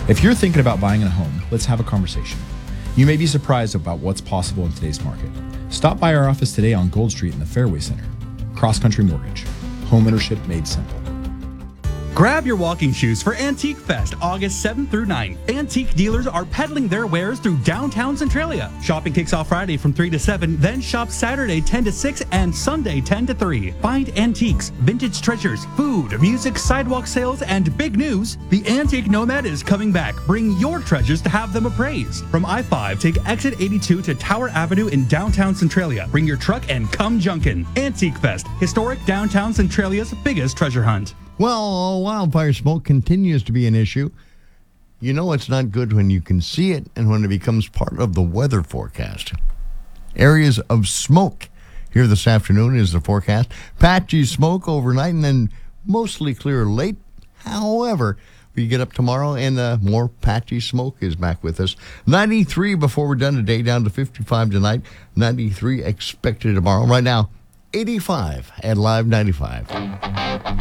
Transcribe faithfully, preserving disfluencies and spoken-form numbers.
If you're thinking about buying a home, let's have a conversation. You may be surprised about what's possible in today's market. Stop by our office today on Gold Street in the Fairway Center. Cross Country Mortgage. Homeownership made simple. Grab your walking shoes for Antique Fest, August seventh through ninth. Antique dealers are peddling their wares through downtown Centralia. Shopping kicks off Friday from three to seven, then shop Saturday ten to six and Sunday ten to three. Find antiques, vintage treasures, food, music, sidewalk sales, and big news, the Antique Nomad is coming back. Bring your treasures to have them appraised. From I five, take exit eighty-two to Tower Avenue in downtown Centralia. Bring your truck and come junkin'. Antique Fest, historic downtown Centralia's biggest treasure hunt. Well, wildfire smoke continues to be an issue. You know it's not good when you can see it and when it becomes part of the weather forecast. Areas of smoke here this afternoon is the forecast. Patchy smoke overnight and then mostly clear late. However, we get up tomorrow and uh, more patchy smoke is back with us. ninety-three before we're done today, down to fifty-five tonight. ninety-three expected tomorrow. Right now, eighty-five at Live ninety-five.